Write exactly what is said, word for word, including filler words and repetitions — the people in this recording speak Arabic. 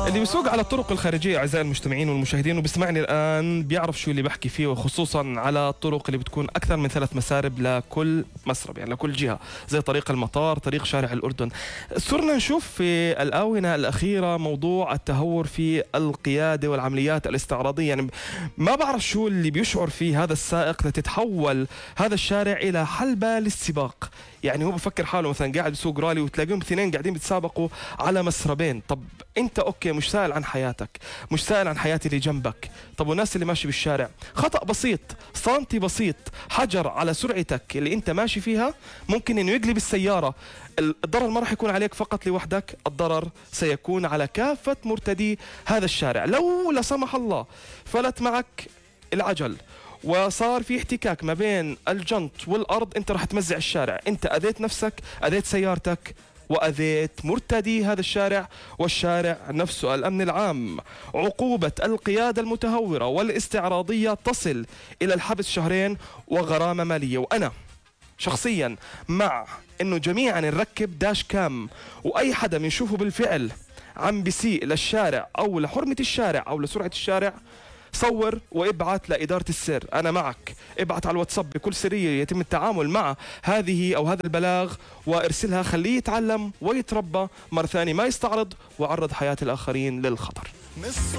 اللي بيسوق على الطرق الخارجية أعزائي المجتمعين والمشاهدين وبيسمعني الآن بيعرف شو اللي بحكي فيه، وخصوصا على الطرق اللي بتكون أكثر من ثلاث مسارب لكل مسرب، يعني لكل جهة، زي طريق المطار، طريق شارع الأردن. صرنا نشوف في الآونة الأخيرة موضوع التهور في القيادة والعمليات الاستعراضية. يعني ما بعرف شو اللي بيشعر فيه هذا السائق لتتحول هذا الشارع إلى حلبة للسباق. يعني هو بفكر حاله مثلا قاعد بسوق رالي وتلاقيهم اثنين قاعدين بيتسابقوا على مسربين. طب انت اوكي مش سائل عن حياتك، مش سائل عن حياتي اللي جنبك. طب والناس اللي ماشي بالشارع، خطأ بسيط، سنتي بسيط، حجر على سرعتك اللي انت ماشي فيها ممكن انه يقلب السيارة. الضرر ما راح يكون عليك فقط لوحدك، الضرر سيكون على كافة مرتدي هذا الشارع. لو لا سمح الله فلت معك العجل وصار في احتكاك ما بين الجنط والأرض، انت راح تمزع الشارع. انت أذيت نفسك، أذيت سيارتك، وأذيت مرتدي هذا الشارع والشارع نفسه. الأمن العام، عقوبة القيادة المتهورة والاستعراضية تصل إلى الحبس شهرين وغرامة مالية. وأنا شخصيا مع انه جميعا نركب داش كام، واي حدا بنشوفه بالفعل عم بيسيء للشارع او لحرمة الشارع او لسرعة الشارع، صور وابعت لإدارة السر. أنا معك، ابعت على الواتساب بكل سرية يتم التعامل مع هذه أو هذا البلاغ وارسلها، خليه يتعلم ويتربى مرة ثانية، ما يستعرض وعرض حياة الآخرين للخطر.